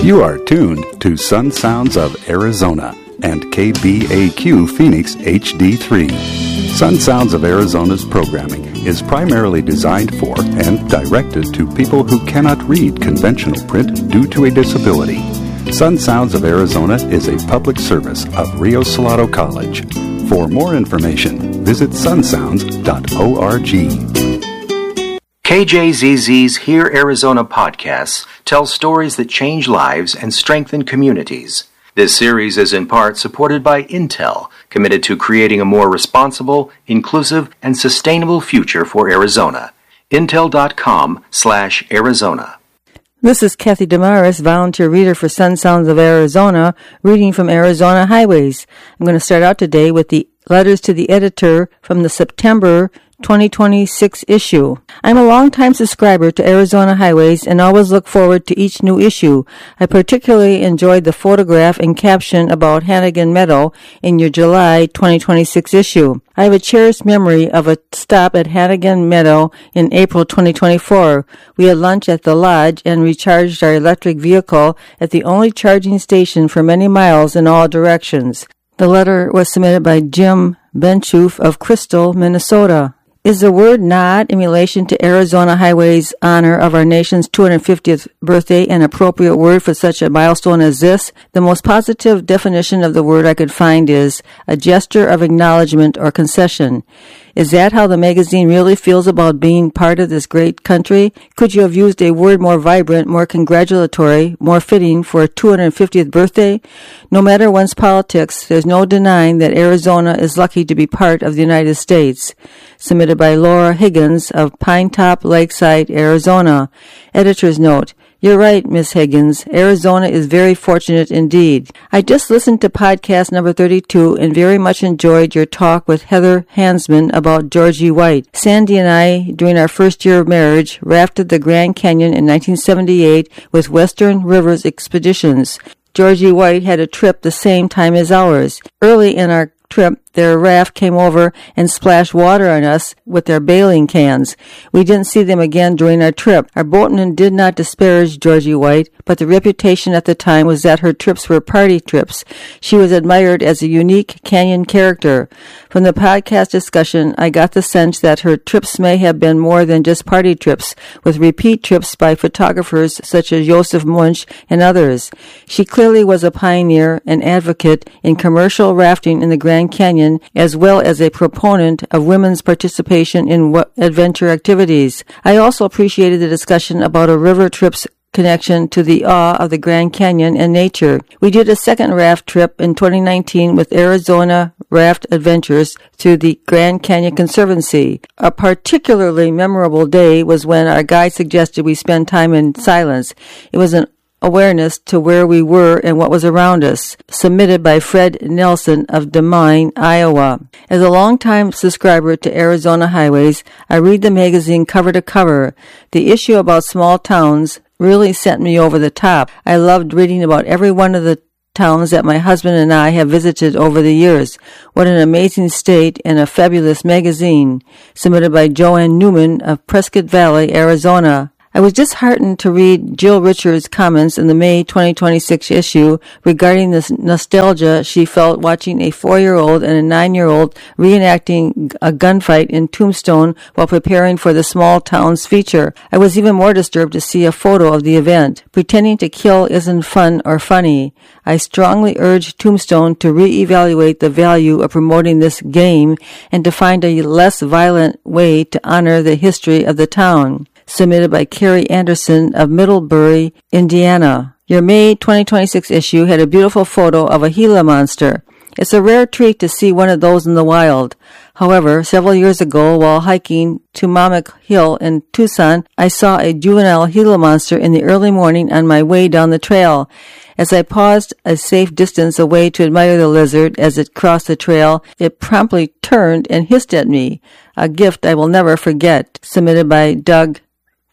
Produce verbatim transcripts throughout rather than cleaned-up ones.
You are tuned to Sun Sounds of Arizona and K B A Q Phoenix H D three. Sun Sounds of Arizona's programming is primarily designed for and directed to people who cannot read conventional print due to a disability. Sun Sounds of Arizona is a public service of Rio Salado College. For more information, visit sun sounds dot org. K J Z Z's Hear Arizona podcasts tell stories that change lives and strengthen communities. This series is in part supported by Intel, committed to creating a more responsible, inclusive, and sustainable future for Arizona. Intel.com slash Arizona. This is Kathy Damaris, volunteer reader for Sun Sounds of Arizona, reading from Arizona Highways. I'm going to start out today with the letters to the editor from the September twenty twenty-six issue. I'm a longtime subscriber to Arizona Highways and always look forward to each new issue. I particularly enjoyed the photograph and caption about Hannigan Meadow in your July twenty twenty-six issue. I have a cherished memory of a stop at Hannigan Meadow in April twenty twenty-four. We had lunch at the lodge and recharged our electric vehicle at the only charging station for many miles in all directions. The letter was submitted by Jim Benchoof of Crystal, Minnesota. Is the word nod in relation to Arizona Highway's honor of our nation's two hundred fiftieth birthday an appropriate word for such a milestone as this? The most positive definition of the word I could find is a gesture of acknowledgement or concession. Is that how the magazine really feels about being part of this great country? Could you have used a word more vibrant, more congratulatory, more fitting for a two hundred fiftieth birthday? No matter one's politics, there's no denying that Arizona is lucky to be part of the United States. Submitted by Laura Higgins of Pine Top, Lakeside, Arizona. Editor's note. You're right, Miss Higgins. Arizona is very fortunate indeed. I just listened to podcast number thirty-two and very much enjoyed your talk with Heather Hansman about Georgie White. Sandy and I, during our first year of marriage, rafted the Grand Canyon in nineteen seventy-eight with Western Rivers Expeditions. Georgie White had a trip the same time as ours. Early in our trip, their raft came over and splashed water on us with their bailing cans. We didn't see them again during our trip. Our boatman did not disparage Georgie White, but the reputation at the time was that her trips were party trips. She was admired as a unique canyon character. From the podcast discussion, I got the sense that her trips may have been more than just party trips, with repeat trips by photographers such as Joseph Munch and others. She clearly was a pioneer and advocate in commercial rafting in the Grand Canyon, as well as a proponent of women's participation in adventure activities. I also appreciated the discussion about a river trip's connection to the awe of the Grand Canyon and nature. We did a second raft trip in twenty nineteen with Arizona Raft Adventures to the Grand Canyon Conservancy. A particularly memorable day was when our guide suggested we spend time in silence. It was an awareness to where we were and what was around us. Submitted by Fred Nelson of Des Moines, Iowa. As a longtime subscriber to Arizona Highways, I read the magazine cover to cover. The issue about small towns really sent me over the top. I loved reading about every one of the towns that my husband and I have visited over the years. What an amazing state and a fabulous magazine. Submitted by Joanne Newman of Prescott Valley, Arizona. I was disheartened to read Jill Richards' comments in the May twenty twenty-six issue regarding the nostalgia she felt watching a four-year-old and a nine-year-old reenacting a gunfight in Tombstone while preparing for the Small Towns feature. I was even more disturbed to see a photo of the event. Pretending to kill isn't fun or funny. I strongly urge Tombstone to reevaluate the value of promoting this game and to find a less violent way to honor the history of the town. Submitted by Carrie Anderson of Middlebury, Indiana. Your May twenty twenty-six issue had a beautiful photo of a Gila monster. It's a rare treat to see one of those in the wild. However, several years ago, while hiking Tumamook Hill in Tucson, I saw a juvenile Gila monster in the early morning on my way down the trail. As I paused a safe distance away to admire the lizard as it crossed the trail, it promptly turned and hissed at me. A gift I will never forget. Submitted by Doug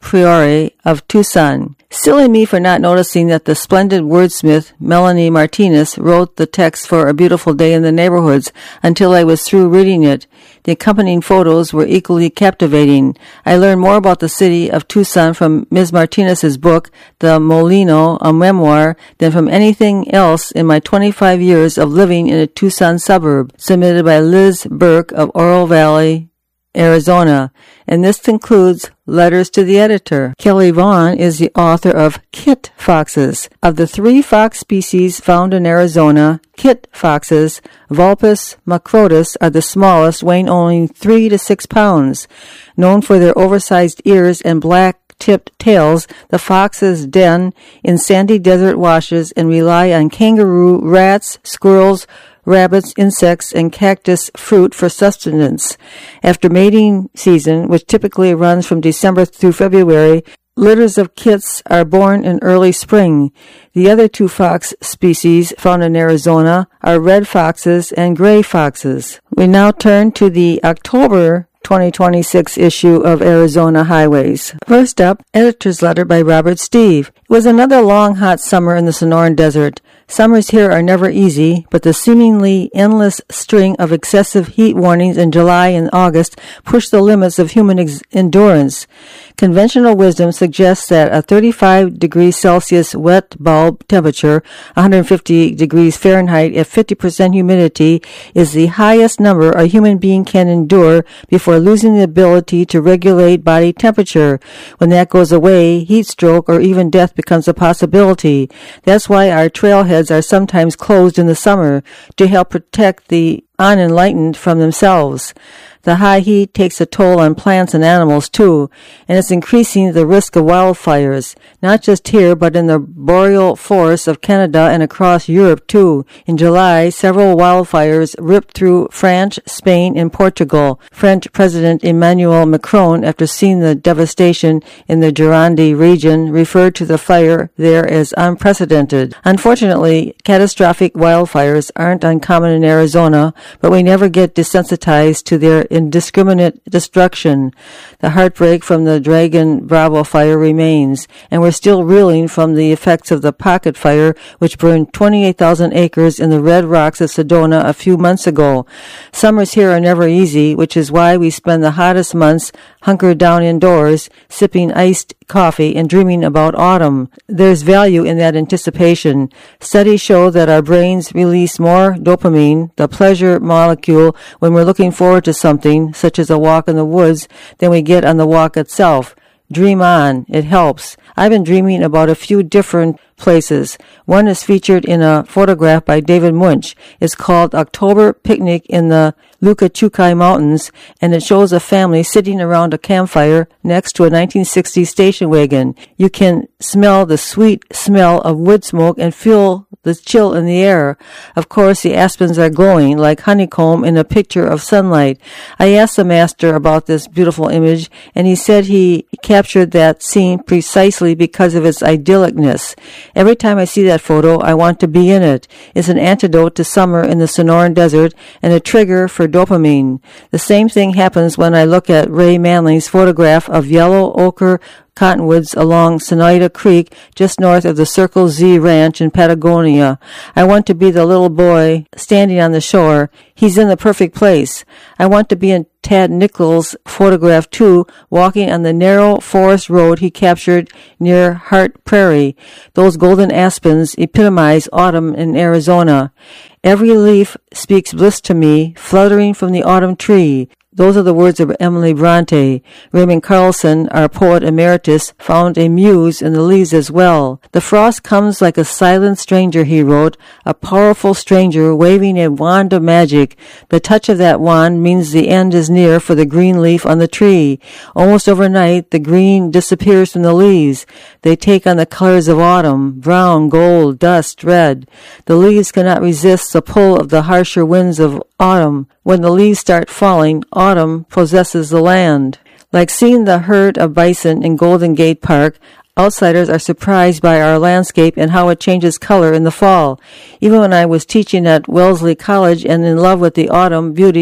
Priori of Tucson. Silly me for not noticing that the splendid wordsmith Melanie Martinez wrote the text for A Beautiful Day in the Neighborhoods until I was through reading it. The accompanying photos were equally captivating. I learned more about the city of Tucson from Miz Martinez's book, The Molino, a memoir, than from anything else in my twenty-five years of living in a Tucson suburb, submitted by Liz Burke of Oro Valley, Arizona. And this concludes Letters to the Editor. Kelly Vaughn is the author of Kit Foxes. Of the three fox species found in Arizona, kit foxes, Vulpes macrotus, are the smallest, weighing only three to six pounds. Known for their oversized ears and black-tipped tails, the foxes den in sandy desert washes and rely on kangaroo, rats, squirrels, rabbits, insects, and cactus fruit for sustenance. After mating season, which typically runs from December through February, litters of kits are born in early spring. The other two fox species found in Arizona are red foxes and gray foxes. We now turn to the October twenty twenty-six issue of Arizona Highways. First up, editor's letter by Robert Steve. It was another long, hot summer in the Sonoran Desert. Summers here are never easy, but the seemingly endless string of excessive heat warnings in July and August push the limits of human ex- endurance. Conventional wisdom suggests that a thirty-five degrees Celsius wet bulb temperature, one hundred fifty degrees Fahrenheit at fifty percent humidity, is the highest number a human being can endure before losing the ability to regulate body temperature. When that goes away, heat stroke or even death becomes a possibility. That's why our trailheads are sometimes closed in the summer to help protect the unenlightened from themselves. The high heat takes a toll on plants and animals, too, and it's increasing the risk of wildfires, not just here, but in the boreal forests of Canada and across Europe, too. In July, several wildfires ripped through France, Spain, and Portugal. French President Emmanuel Macron, after seeing the devastation in the Gironde region, referred to the fire there as unprecedented. Unfortunately, catastrophic wildfires aren't uncommon in Arizona, but we never get desensitized to their indiscriminate destruction. The heartbreak from the Dragon Bravo fire remains, and we're still reeling from the effects of the Pocket Fire, which burned twenty-eight thousand acres in the Red Rocks of Sedona a few months ago. Summers here are never easy, which is why we spend the hottest months hunkered down indoors, sipping iced coffee and dreaming about autumn. There's value in that anticipation. Studies show that our brains release more dopamine, the pleasure molecule, when we're looking forward to something, such as a walk in the woods, than we get on the walk itself. Dream on. It helps. I've been dreaming about a few different places. One is featured in a photograph by David Munch. It's called October Picnic in the Lukachukai Mountains, and it shows a family sitting around a campfire next to a nineteen sixties station wagon. You can smell the sweet smell of wood smoke and feel the chill in the air. Of course, the aspens are glowing like honeycomb in a picture of sunlight. I asked the master about this beautiful image, and he said he captured that scene precisely because of its idyllicness. Every time I see that photo, I want to be in it. It's an antidote to summer in the Sonoran Desert and a trigger for dopamine. The same thing happens when I look at Ray Manley's photograph of yellow ochre cottonwoods along Sonoita Creek just north of the Circle Z Ranch in Patagonia. I want to be the little boy standing on the shore. He's in the perfect place. I want to be in Tad Nichols' photograph too, walking on the narrow forest road he captured near Hart Prairie. Those golden aspens epitomize autumn in Arizona. Every leaf speaks bliss to me, fluttering from the autumn tree. Those are the words of Emily Bronte. Raymond Carlson, our poet emeritus, found a muse in the leaves as well. The frost comes like a silent stranger, he wrote, a powerful stranger waving a wand of magic. The touch of that wand means the end is near for the green leaf on the tree. Almost overnight, the green disappears from the leaves. They take on the colors of autumn, brown, gold, dust, red. The leaves cannot resist the pull of the harsher winds of autumn. When the leaves start falling, autumn possesses the land. Like seeing the herd of bison in Golden Gate Park, outsiders are surprised by our landscape and how it changes color in the fall. Even when I was teaching at Wellesley College and in love with the autumn beauty of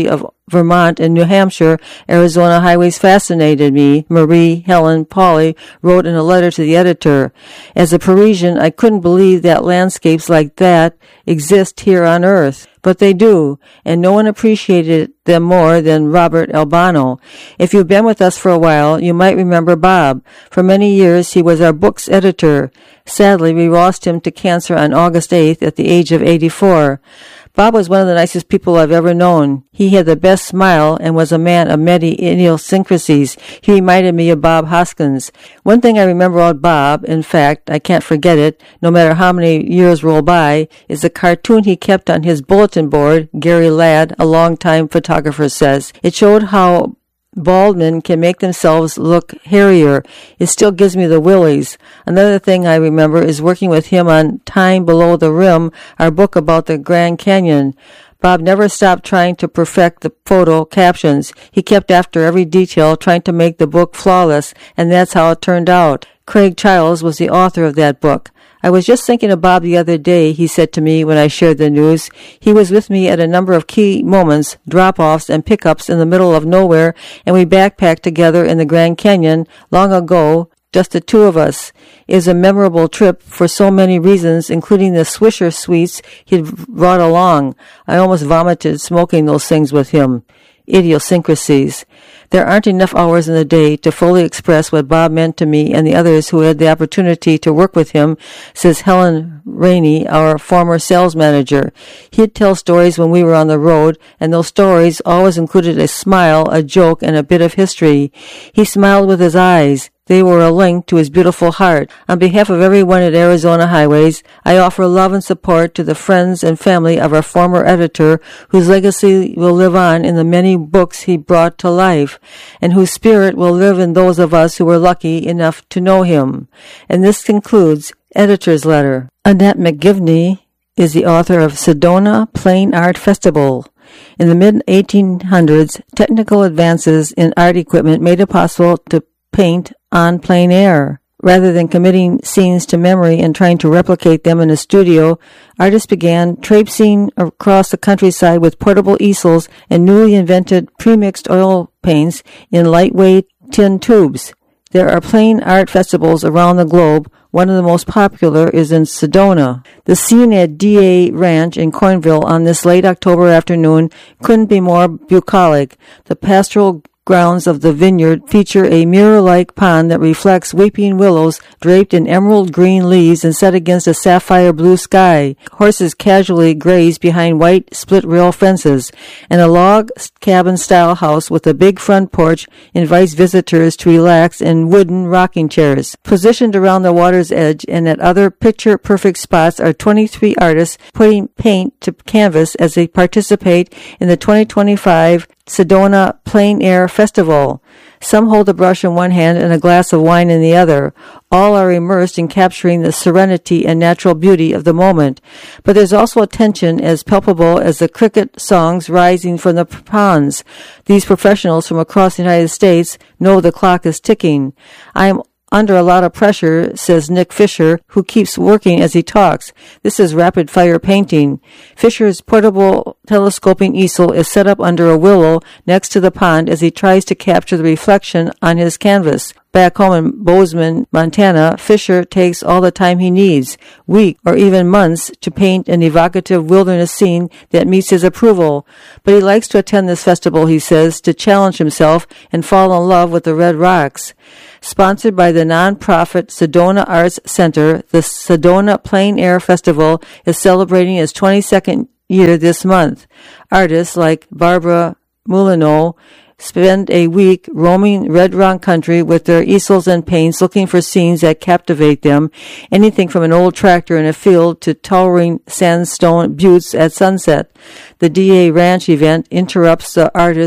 Vermont and New Hampshire, Arizona highways fascinated me, Marie Helen Pauley wrote in a letter to the editor. As a Parisian, I couldn't believe that landscapes like that exist here on Earth. But they do, and no one appreciated them more than Robert Albano. If you've been with us for a while, you might remember Bob. For many years, he was our book's editor. Sadly, we lost him to cancer on August eighth at the age of eighty-four. Bob was one of the nicest people I've ever known. He had the best smile and was a man of many idiosyncrasies. He reminded me of Bob Hoskins. One thing I remember about Bob, in fact, I can't forget it, no matter how many years roll by, is the cartoon he kept on his bulletin board, Gary Ladd, a longtime photographer says. It showed how bald men can make themselves look hairier. It still gives me the willies. Another thing I remember is working with him on Time Below the Rim, our book about the Grand Canyon. Bob never stopped trying to perfect the photo captions. He kept after every detail, trying to make the book flawless, and that's how it turned out. Craig Childs was the author of that book. I was just thinking of Bob the other day, he said to me when I shared the news. He was with me at a number of key moments, drop-offs and pickups in the middle of nowhere, and we backpacked together in the Grand Canyon long ago, just the two of us. It was a memorable trip for so many reasons, including the Swisher sweets he'd brought along. I almost vomited smoking those things with him. Idiosyncrasies. There aren't enough hours in the day to fully express what Bob meant to me and the others who had the opportunity to work with him, says Helen Rainey, our former sales manager. He'd tell stories when we were on the road, and those stories always included a smile, a joke, and a bit of history. He smiled with his eyes. They were a link to his beautiful heart. On behalf of everyone at Arizona Highways, I offer love and support to the friends and family of our former editor, whose legacy will live on in the many books he brought to life, and whose spirit will live in those of us who were lucky enough to know him. And this concludes Editor's Letter. Annette McGivney is the author of Sedona Plain Art Festival. In the mid eighteen hundreds, technical advances in art equipment made it possible to paint on plein air. Rather than committing scenes to memory and trying to replicate them in a studio, artists began traipsing across the countryside with portable easels and newly invented premixed oil paints in lightweight tin tubes. There are plain art festivals around the globe. One of the most popular is in Sedona. The scene at D A Ranch in Cornville on this late October afternoon couldn't be more bucolic. The pastoral grounds of the vineyard feature a mirror-like pond that reflects weeping willows draped in emerald green leaves and set against a sapphire blue sky. Horses casually graze behind white split-rail fences, and a log cabin-style house with a big front porch invites visitors to relax in wooden rocking chairs. Positioned around the water's edge and at other picture-perfect spots are twenty-three artists putting paint to canvas as they participate in the twenty twenty-five Sedona Plein Air Festival. Some hold a brush in one hand and a glass of wine in the other. All are immersed in capturing the serenity and natural beauty of the moment. But there's also a tension as palpable as the cricket songs rising from the ponds. These professionals from across the United States know the clock is ticking. I am under a lot of pressure, says Nick Fisher, who keeps working as he talks. This is rapid-fire painting. Fisher's portable telescoping easel is set up under a willow next to the pond as he tries to capture the reflection on his canvas. Back home in Bozeman, Montana, Fisher takes all the time he needs, weeks or even months, to paint an evocative wilderness scene that meets his approval. But he likes to attend this festival, he says, to challenge himself and fall in love with the red rocks. Sponsored by the non-profit Sedona Arts Center, the Sedona Plein Air Festival is celebrating its twenty-second year this month. Artists like Barbara Moulineau spend a week roaming Red Rock country with their easels and paints, looking for scenes that captivate them, anything from an old tractor in a field to towering sandstone buttes at sunset. The D A Ranch event interrupts the artists'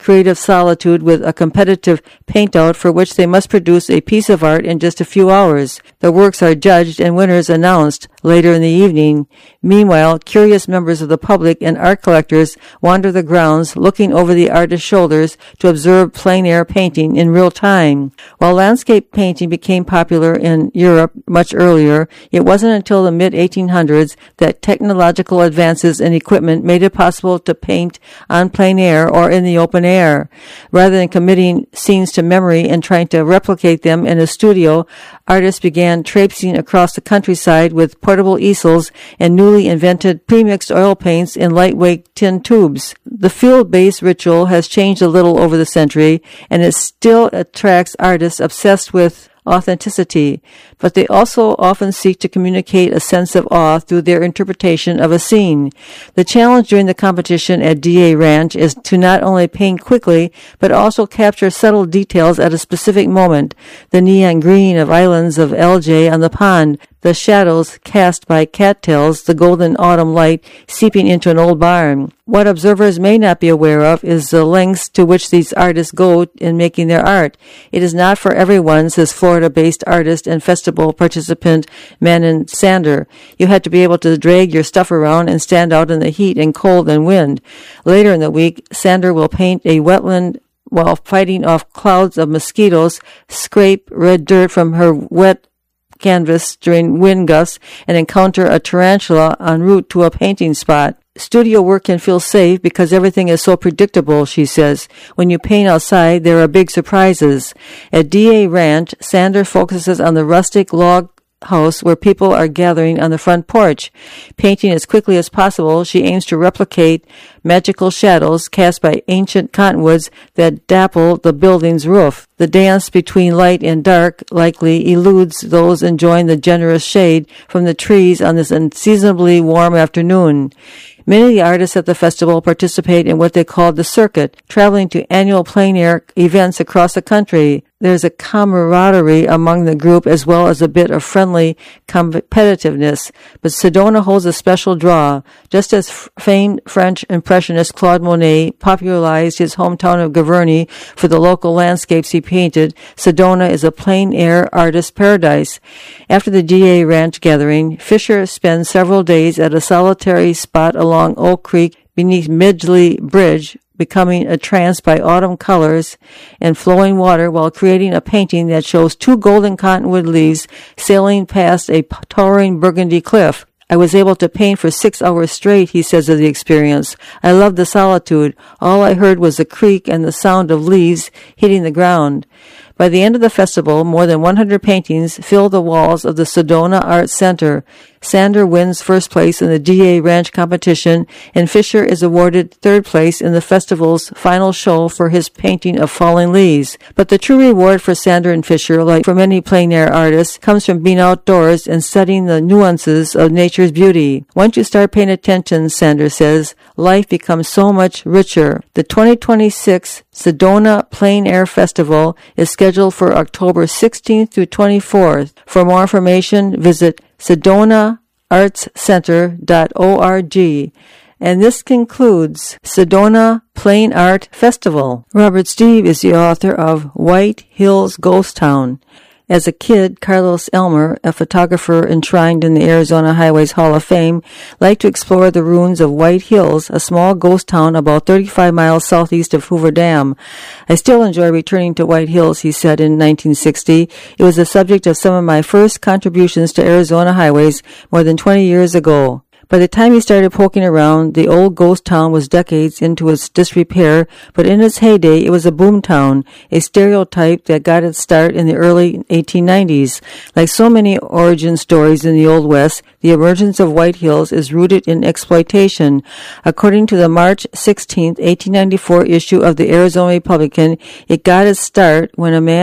creative solitude with a competitive paint-out for which they must produce a piece of art in just a few hours. The works are judged and winners announced later in the evening. Meanwhile, curious members of the public and art collectors wander the grounds, looking over the artist's shoulders to observe plein-air painting in real time. While landscape painting became popular in Europe much earlier, it wasn't until the mid eighteen hundreds that technological advances in equipment made it possible to paint on plein air or in the open air. Rather than committing scenes to memory and trying to replicate them in a studio, artists began traipsing across the countryside with portable easels and newly invented premixed oil paints in lightweight tin tubes. The field-based ritual has changed a little over the century, and it still attracts artists obsessed with authenticity, but they also often seek to communicate a sense of awe through their interpretation of a scene. The challenge during the competition at D A Ranch is to not only paint quickly, but also capture subtle details at a specific moment. The neon green of islands of algae on the pond, the shadows cast by cattails, the golden autumn light seeping into an old barn. What observers may not be aware of is the lengths to which these artists go in making their art. It is not for everyone, says Florida-based artist and festival participant Manon Sander. You had to be able to drag your stuff around and stand out in the heat and cold and wind. Later in the week, Sander will paint a wetland while fighting off clouds of mosquitoes, scrape red dirt from her wet canvas during wind gusts, and encounter a tarantula en route to a painting spot. Studio work can feel safe because everything is so predictable, she says. When you paint outside, there are big surprises. At D A Ranch, Sander focuses on the rustic log house where people are gathering on the front porch. Painting as quickly as possible, she aims to replicate magical shadows cast by ancient cottonwoods that dapple the building's roof. The dance between light and dark likely eludes those enjoying the generous shade from the trees on this unseasonably warm afternoon. Many of the artists at the festival participate in what they call the circuit, traveling to annual plein-air events across the country. There's a camaraderie among the group as well as a bit of friendly competitiveness, but Sedona holds a special draw. Just as famed French impressionist Claude Monet popularized his hometown of Gavarnie for the local landscapes he painted, Sedona is a plein-air artist paradise. After the D A Ranch gathering, Fisher spends several days at a solitary spot along Oak Creek beneath Midgley Bridge, becoming a trance by autumn colors and flowing water while creating a painting that shows two golden cottonwood leaves sailing past a towering burgundy cliff. I was able to paint for six hours straight, he says of the experience. I loved the solitude. All I heard was the creak and the sound of leaves hitting the ground. By the end of the festival, more than one hundred paintings fill the walls of the Sedona Arts Center. Sander wins first place in the D A Ranch competition, and Fisher is awarded third place in the festival's final show for his painting of falling leaves. But the true reward for Sander and Fisher, like for many plein-air artists, comes from being outdoors and studying the nuances of nature's beauty. Once you start paying attention, Sander says, life becomes so much richer. The twenty twenty-six Sedona Plein Air Festival is scheduled for October sixteenth through twenty-fourth. For more information, visit sedona arts center dot org. And this concludes Sedona Plein Art Festival. Robert Steve is the author of White Hills Ghost Town. As a kid, Carlos Elmer, a photographer enshrined in the Arizona Highways Hall of Fame, liked to explore the ruins of White Hills, a small ghost town about thirty-five miles southeast of Hoover Dam. I still enjoy returning to White Hills, he said in nineteen sixty. It was the subject of some of my first contributions to Arizona highways more than twenty years ago. By the time he started poking around, the old ghost town was decades into its disrepair, but in its heyday, it was a boom town, a stereotype that got its start in the early eighteen nineties. Like so many origin stories in the Old West, the emergence of White Hills is rooted in exploitation. According to the March sixteenth, eighteen ninety-four issue of the Arizona Republican, it got its start when a man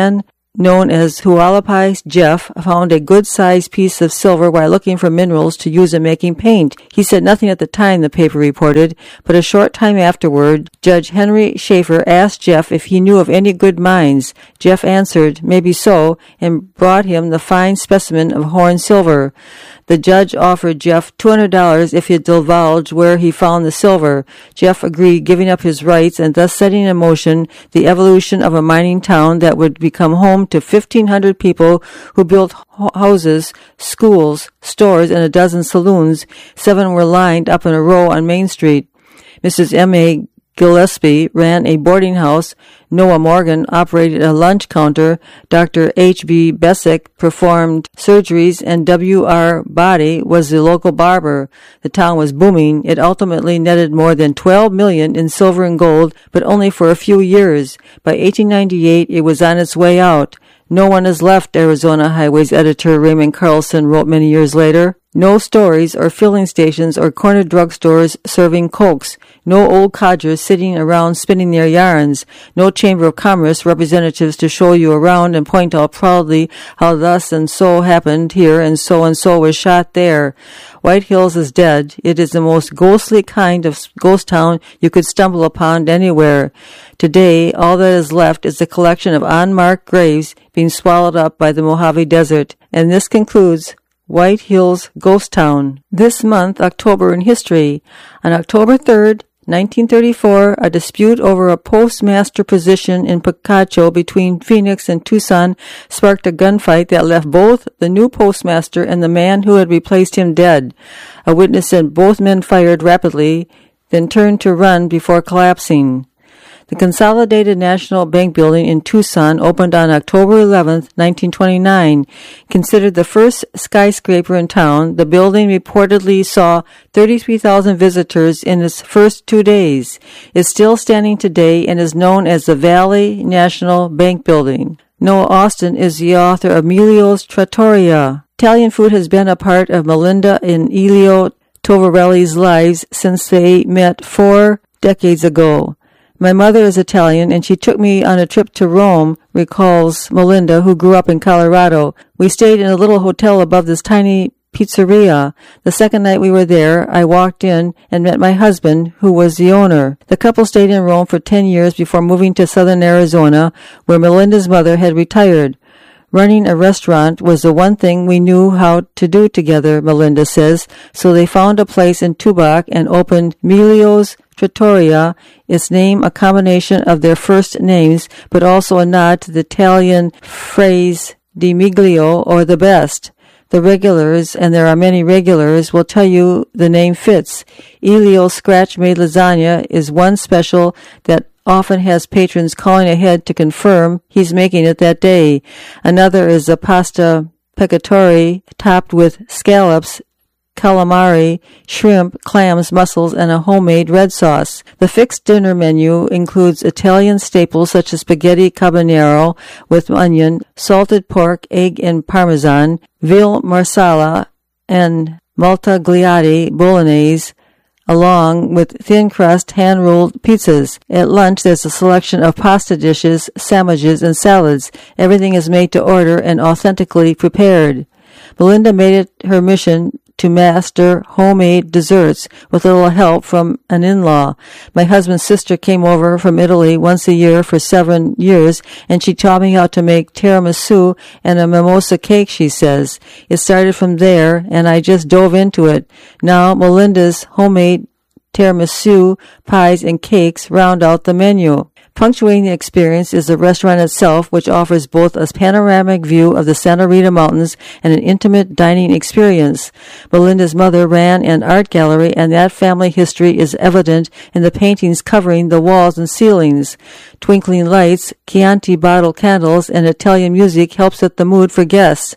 known as Hualapai Jeff, found a good-sized piece of silver while looking for minerals to use in making paint. He said nothing at the time, the paper reported, but a short time afterward, Judge Henry Schaefer asked Jeff if he knew of any good mines. Jeff answered, maybe so, and brought him the fine specimen of horn silver. The judge offered Jeff two hundred dollars if he'd divulge where he found the silver. Jeff agreed, giving up his rights and thus setting in motion the evolution of a mining town that would become home to fifteen hundred people who built houses, schools, stores, and a dozen saloons. Seven were lined up in a row on Main Street. Missus M A Gillespie ran a boarding house. Noah Morgan operated a lunch counter. Doctor H B Bessick performed surgeries, and W R Body was the local barber. The town was booming. It ultimately netted more than twelve million dollars in silver and gold, but only for a few years. By eighteen ninety-eight, it was on its way out. No one has left, Arizona Highways editor Raymond Carlson wrote many years later. No stories or filling stations or corner drugstores serving cokes. No old codgers sitting around spinning their yarns. No Chamber of Commerce representatives to show you around and point out proudly how thus and so happened here and so and so was shot there. White Hills is dead. It is the most ghostly kind of ghost town you could stumble upon anywhere. Today, all that is left is a collection of unmarked graves being swallowed up by the Mojave Desert. And this concludes White Hills Ghost Town. This month, October in history. On October third, nineteen thirty-four, a dispute over a postmaster position in Picacho between Phoenix and Tucson sparked a gunfight that left both the new postmaster and the man who had replaced him dead. A witness said both men fired rapidly, then turned to run before collapsing. The Consolidated National Bank building in Tucson opened on October eleventh, nineteen twenty-nine. Considered the first skyscraper in town, the building reportedly saw thirty-three thousand visitors in its first two days. It's still standing today and is known as the Valley National Bank Building. Noah Austin is the author of Emilio's Trattoria. Italian food has been a part of Melinda and Elio Tovarelli's lives since they met four decades ago. My mother is Italian, and she took me on a trip to Rome, recalls Melinda, who grew up in Colorado. We stayed in a little hotel above this tiny pizzeria. The second night we were there, I walked in and met my husband, who was the owner. The couple stayed in Rome for ten years before moving to southern Arizona, where Melinda's mother had retired. Running a restaurant was the one thing we knew how to do together, Melinda says, so they found a place in Tubac and opened Emilio's Trattoria, its name a combination of their first names, but also a nod to the Italian phrase di miglio, or the best. The regulars, and there are many regulars, will tell you the name fits. Elio's scratch-made lasagna is one special that often has patrons calling ahead to confirm he's making it that day. Another is a pasta peccatori topped with scallops, calamari, shrimp, clams, mussels, and a homemade red sauce. The fixed dinner menu includes Italian staples such as spaghetti carbonara with onion, salted pork, egg, and parmesan, veal marsala, and maltagliati bolognese, along with thin-crust, hand-rolled pizzas. At lunch, there's a selection of pasta dishes, sandwiches, and salads. Everything is made to order and authentically prepared. Melinda made it her mission to master homemade desserts with a little help from an in-law. My husband's sister came over from Italy once a year for seven years, and she taught me how to make tiramisu and a mimosa cake, she says. It started from there, and I just dove into it. Now, Melinda's homemade tiramisu, pies, and cakes round out the menu. Punctuating the experience is the restaurant itself, which offers both a panoramic view of the Santa Rita Mountains and an intimate dining experience. Melinda's mother ran an art gallery, and that family history is evident in the paintings covering the walls and ceilings. Twinkling lights, Chianti bottle candles, and Italian music help set the mood for guests.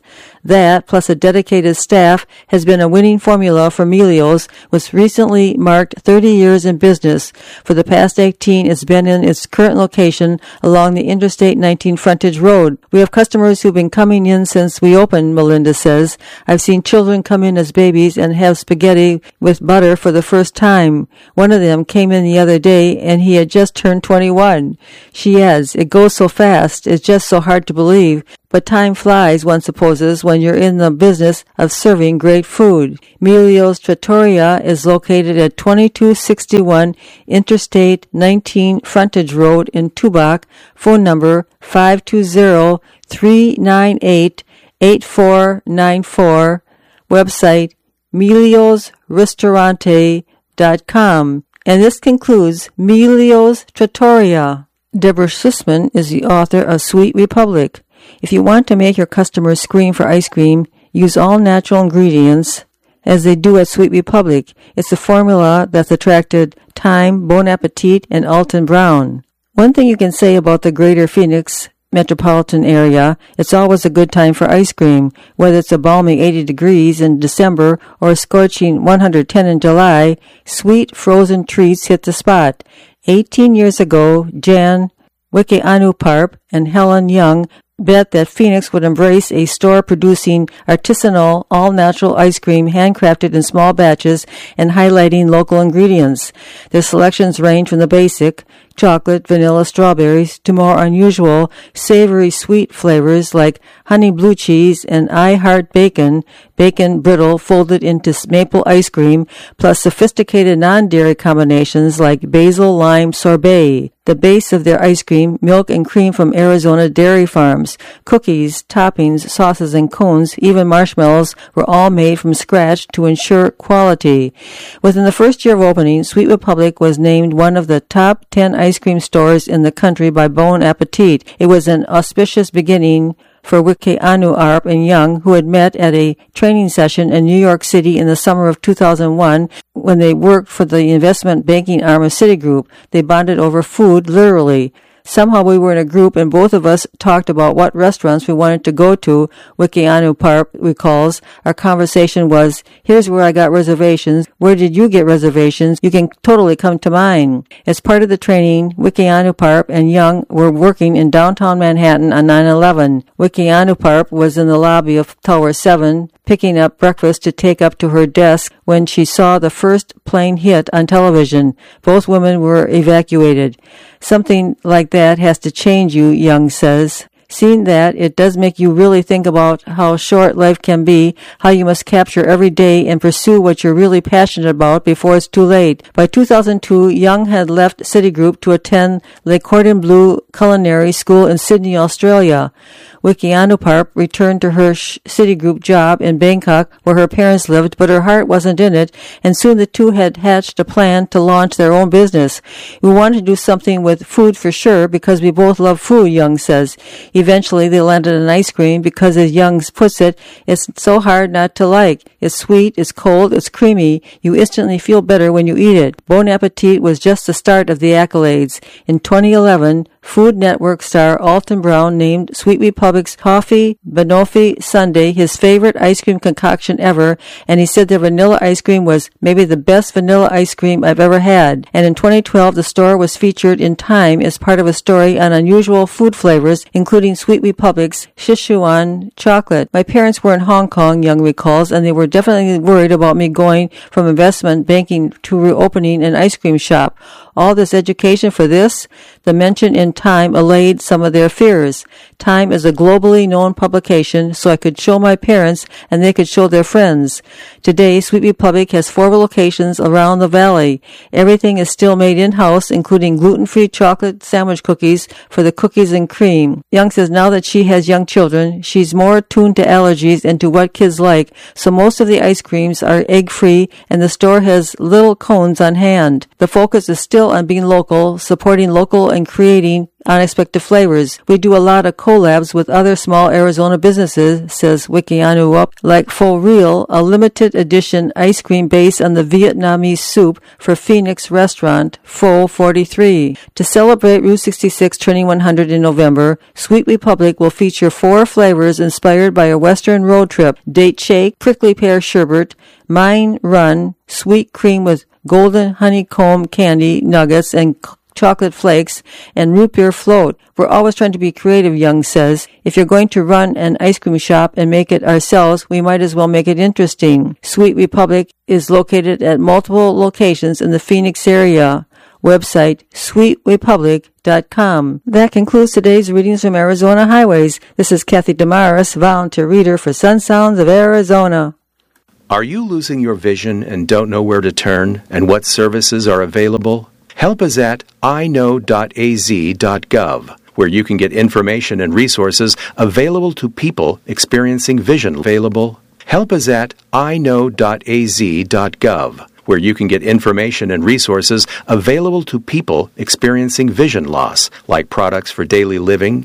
That, plus a dedicated staff, has been a winning formula for Melio's, which recently marked thirty years in business. For the past eighteen, it's been in its current location along the Interstate nineteen frontage road. We have customers who've been coming in since we opened, Melinda says. I've seen children come in as babies and have spaghetti with butter for the first time. One of them came in the other day and he had just turned twenty-one. She adds, it goes so fast, it's just so hard to believe. But time flies, one supposes, when you're in the business of serving great food. Melio's Trattoria is located at twenty-two sixty-one Interstate nineteen Frontage Road in Tubac. Phone number five two zero, three nine eight, eight four nine four. Website Melios Ristorante dot com. And this concludes Melio's Trattoria. Deborah Sussman is the author of Sweet Republic. If you want to make your customers scream for ice cream, use all natural ingredients, as they do at Sweet Republic. It's a formula that's attracted Time, Bon Appetit, and Alton Brown. One thing you can say about the greater Phoenix metropolitan area, it's always a good time for ice cream, whether it's a balmy eighty degrees in December or a scorching one hundred ten in July. Sweet frozen treats hit the spot. Eighteen years ago, Jan Wikeanuparp and Helen Young bet that Phoenix would embrace a store producing artisanal, all-natural ice cream handcrafted in small batches and highlighting local ingredients. Their selections range from the basic, chocolate, vanilla, strawberries, to more unusual, savory sweet flavors like honey blue cheese and I Heart Bacon, bacon brittle folded into maple ice cream, plus sophisticated non-dairy combinations like basil lime sorbet. The base of their ice cream, milk and cream from Arizona dairy farms. Cookies, toppings, sauces, and cones, even marshmallows, were all made from scratch to ensure quality. Within the first year of opening, Sweet Republic was named one of the top ten ice cream stores in the country by Bon Appetit. It was an auspicious beginning for Wikeanuparp and Young, who had met at a training session in New York City in the summer of two thousand one when they worked for the investment banking arm of Citigroup. They bonded over food, literally. Somehow we were in a group and both of us talked about what restaurants we wanted to go to. Wikeanuparp recalls, our conversation was, here's where I got reservations. Where did you get reservations? You can totally come to mine. As part of the training, Wikeanuparp and Young were working in downtown Manhattan on nine eleven. Wikeanuparp was in the lobby of Tower seven, picking up breakfast to take up to her desk when she saw the first plane hit on television. Both women were evacuated. Something like that has to change you, Young says. Seeing that, it does make you really think about how short life can be, how you must capture every day and pursue what you're really passionate about before it's too late. By two thousand two, Young had left Citigroup to attend Le Cordon Bleu Culinary School in Sydney, Australia. Wikeanuparp returned to her Citigroup job in Bangkok, where her parents lived, but her heart wasn't in it, and soon the two had hatched a plan to launch their own business. We wanted to do something with food for sure, because we both love food, Young says. Eventually, they landed on ice cream because, as Young puts it, it's so hard not to like. It's sweet, it's cold, it's creamy. You instantly feel better when you eat it. Bon Appetit was just the start of the accolades. In twenty eleven, Food Network star Alton Brown named Sweet Republic's Coffee Banoffee Sundae his favorite ice cream concoction ever, and he said their vanilla ice cream was maybe the best vanilla ice cream I've ever had. And in twenty twelve, the store was featured in Time as part of a story on unusual food flavors, including Sweet Republic's Sichuan chocolate. My parents were in Hong Kong, Young recalls, and they were definitely worried about me going from investment banking to reopening an ice cream shop. All this education for this? The mention in Time allayed some of their fears. Time is a globally known publication, so I could show my parents and they could show their friends. Today, Sweet Republic has four locations around the valley. Everything is still made in-house, including gluten-free chocolate sandwich cookies for the cookies and cream. Young says now that she has young children, she's more attuned to allergies and to what kids like, so most of the ice creams are egg-free and the store has little cones on hand. The focus is still on being local, supporting local and creating trying unexpected flavors. We do a lot of collabs with other small Arizona businesses, says Wikianuup, like Fo Real, a limited edition ice cream based on the Vietnamese soup for Phoenix restaurant Pho forty-three. To celebrate Route sixty-six turning one hundred in November, Sweet Republic will feature four flavors inspired by a Western road trip: date shake, prickly pear sherbet, Mine Run, sweet cream with golden honeycomb candy nuggets and chocolate flakes, and root beer float. We're always trying to be creative, Young says. If you're going to run an ice cream shop and make it ourselves, we might as well make it interesting. Sweet Republic is located at multiple locations in the Phoenix area. Website sweet republic dot com. That concludes today's readings from Arizona Highways. This is Kathy Damaris, volunteer reader for Sun Sounds of Arizona. Are you losing your vision and don't know where to turn and what services are available? Help is at i know dot a z dot gov, where you can get information and resources available to people experiencing vision available. Help is at i know dot a z dot gov, where you can get information and resources available to people experiencing vision loss, like products for daily living,